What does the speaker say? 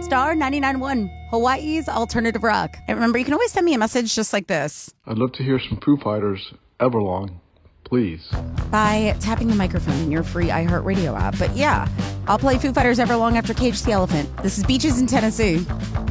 Star 99.1, Hawaii's alternative rock. And remember, you can always send me a message just like this. I'd love to hear some Foo Fighters, Everlong, please. By tapping the microphone in your free iHeartRadio app. But yeah, I'll play Foo Fighters Everlong after Cage the Elephant. This is Beaches in Tennessee.